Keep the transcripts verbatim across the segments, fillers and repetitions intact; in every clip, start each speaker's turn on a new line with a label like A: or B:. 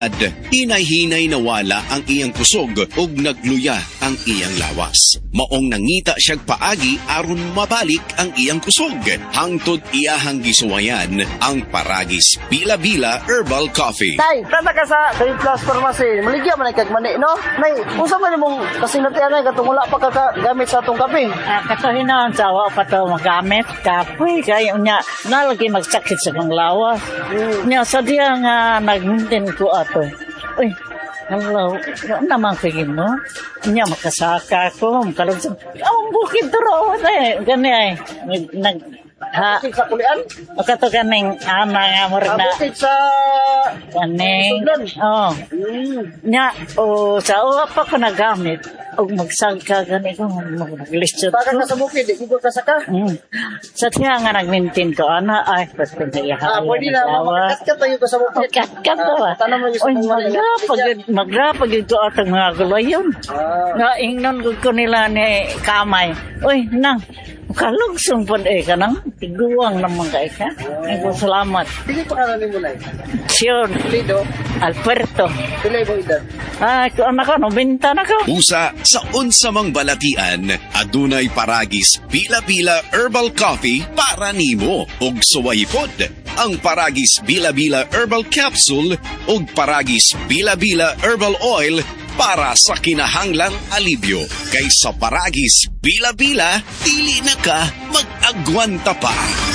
A: Hinay-hinay nawala ang iyang kusog ug nagluya ang iyang lawas. Maong nangita siyag paagi aron mabalik ang iyang kusog. Hangtod iyahang gisuwayan ang Paragis Bila-Bila Herbal Coffee.
B: Tay, tata ka sa Trade Plus Pharmacy. Maligya man ay kagmani, no? Nay, unsa man imong kasinatian ay katong wala pa ka gamit sa atong kape?
C: Ah, katuhin na ang sawa pa to magamit. Kapoy, kaya niya, nalagi magsakit sa kong lawas.
B: Mm.
C: Niya, sa diya nga nag-maintain ko ato. Uy, hello, ano naman kagin mo? Niya, makasaka ko, makalagsan. Ang bukid turo, eh, gani ay. Nag, ha,
B: Bukid sa kulian?
C: o kato ganing, ama nga mo rin
B: Ah,
C: na,
B: bukid sa...
C: ganing,
B: Sudlan.
C: oh.
B: Mm.
C: Niya, o, sa uwa pa ko nagamit, o magsagka gani ko, mag-listyo
B: Baka
C: ko.
B: ka sa bukid, di ko ka saka.
C: Mm. Sa tiya nga nag-maintain ko, ana, ay, pwede na iyahan.
B: Ah, pwede na, makakat tayo ka sa bukid.
C: Kat-kat to ba?
B: Ah, tanong mo yung sa
C: Uy,
B: mga
C: magrapag, magrapag ito atang mga gulayon.
B: Ah.
C: Nga, ingnon ko ko nila ni Kamay. Uy, nang, kalugsong po eh ka nang, tiguang naman ka eh ka. Ay, po, salamat.
B: Sige pa ka mo na.
C: Sion,
B: Lido,
C: Alberto.
B: pilay mo edad.
C: Ay, ko anak ko, no, binta na ko.
A: Usa sa unsamang balatian, adunay Paragis Bila-Bila Herbal Coffee para nimo ug suwaypod. Ang Paragis Bila-Bila Herbal Capsule ug Paragis Bila-Bila Herbal Oil para sa kinahanglang alibyo. Kaysa Paragis Bila-Bila, dili na ka mag-agwanta pa.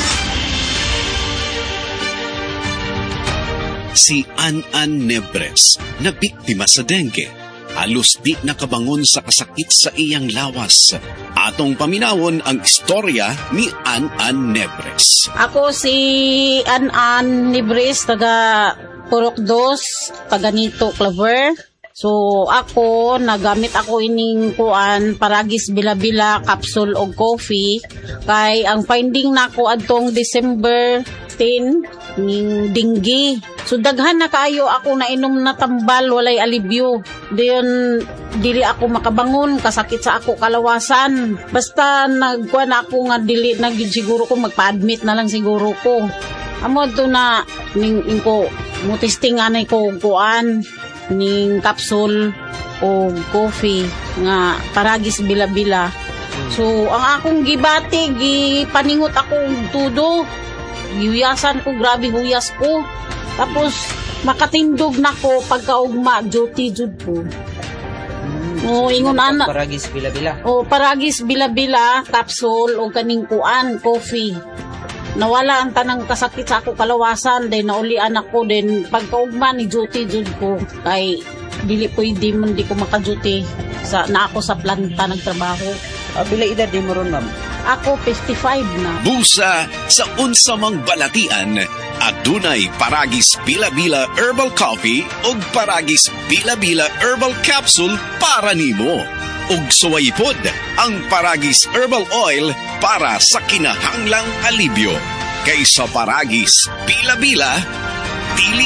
A: Si An-An Nebres na biktima sa dengue. Halos di nakabangon sa kasakit sa iyang lawas. Atong paminawon ang istorya ni An-An Nebres.
D: Ako si An-An Nibres, taga Purok Dos, taga Nito, Claver. So ako, nagamit ako ining kuan Paragis Bila-Bila capsule o coffee. Kay ang finding nako adtong December tenth ning dinggi. So daghan na kaayo ako na inom na tambal, walay alibyo. Diyon dili ako makabangon, kasakit sa ako kalawasan. Basta nagkuan ako nga dili na gid siguro ko magpa-admit na lang siguro ko. Amo to na ning inko mo testing anay ko kuan ning capsule o coffee nga Paragis Bila-Bila. So ang akong gibati, gipaningot ako og tudo. Gihuyasan ko, grabe huyas ko. Tapos makatindog nako pagkaugma duty jud ko. O ingon ana
E: Paragis Bila-Bila.
D: o Paragis Bila-Bila capsule o kaning kuan coffee. Nawala ang tanang kasakit sa ako kalawasan, then naulian ako, then pagkaugma ni duty jud ko kay dili pwede man di ko maka-duty sa na ako sa planta nagtrabaho.
E: Ah, bila edad di mo ron, ma'am?
D: Ako fifty-five na.
A: Busa sa unsamang balatian, adunay Paragis Bila-Bila Herbal Coffee ug Paragis Bila-Bila Herbal Capsule para nimo. Ug suwaypod ang Paragis Herbal Oil para sa kinahanglang alibyo. Kaysa Paragis Bila-Bila, dili